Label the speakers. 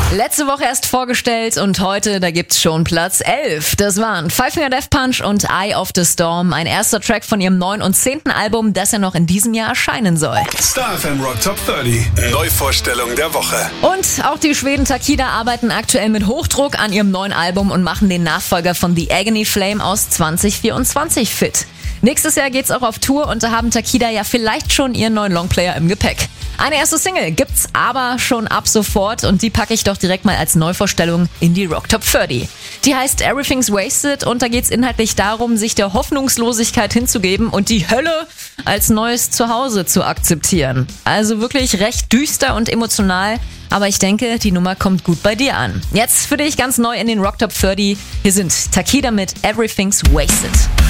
Speaker 1: Letzte Woche erst vorgestellt und heute, da gibt's schon Platz 11. Das waren Five Finger Death Punch und Eye of the Storm, ein erster Track von ihrem 9. und 10. Album, das ja noch in diesem Jahr erscheinen soll.
Speaker 2: Star FM Rock Top 30, Neuvorstellung der Woche.
Speaker 1: Und auch die Schweden Takida arbeiten aktuell mit Hochdruck an ihrem neuen Album und machen den Nachfolger von The Agony Flame aus 2024 fit. Nächstes Jahr geht's auch auf Tour und da haben Takida ja vielleicht schon ihren neuen Longplayer im Gepäck. Eine erste Single gibt's aber schon ab sofort und die packe ich doch direkt mal als Neuvorstellung in die Rock Top 30. Die heißt Everything's Wasted und da geht's inhaltlich darum, sich der Hoffnungslosigkeit hinzugeben und die Hölle als neues Zuhause zu akzeptieren. Also wirklich recht düster und emotional, aber ich denke, die Nummer kommt gut bei dir an. Jetzt für dich ganz neu in den Rock Top 30. Hier sind Takida mit Everything's Wasted.